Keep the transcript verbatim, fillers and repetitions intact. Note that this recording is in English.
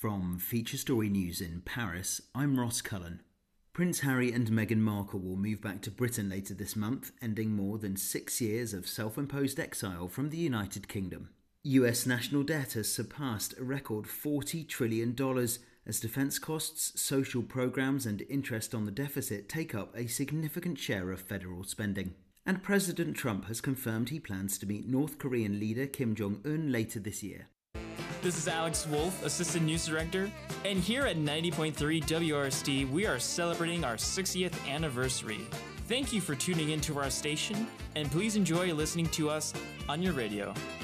From Feature Story News in Paris, I'm Ross Cullen. Prince Harry and Meghan Markle will move back to Britain later this month, ending more than six years of self-imposed exile from the United Kingdom. U S national debt has surpassed a record forty trillion dollars as defence costs, social programmes and interest on the deficit take up a significant share of federal spending. And President Trump has confirmed he plans to meet North Korean leader Kim Jong-un later this year. This is Alex Wolf, Assistant News Director, and here at ninety point three W R S T, we are celebrating our sixtieth anniversary. Thank you for tuning into our station, and please enjoy listening to us on your radio.